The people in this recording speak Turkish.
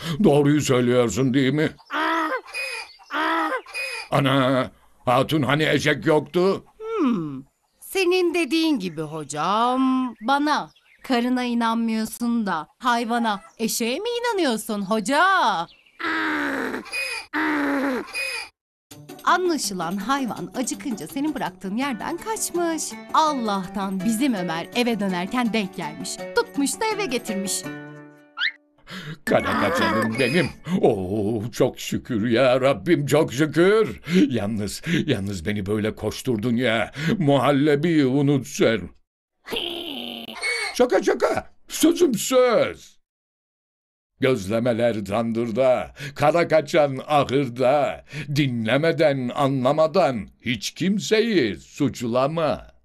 Doğruyu söylüyorsun değil mi? Ana, hatun hani eşek yoktu? Senin dediğin gibi hocam. Bana, karına inanmıyorsun da hayvana, eşeğe mi inanıyorsun hoca? Anlaşılan hayvan acıkınca senin bıraktığın yerden kaçmış. Allah'tan bizim Ömer eve dönerken denk gelmiş. Tutmuş da eve getirmiş. Kara kaçanım benim. Oo, çok şükür ya Rabbim, çok şükür. Yalnız beni böyle koşturdun ya. Muhallebiyi unut sen. Şaka şaka. Sözüm söz. Gözlemeler tandırda, kara kaçan ahırda, dinlemeden anlamadan hiç kimseyi suçlama.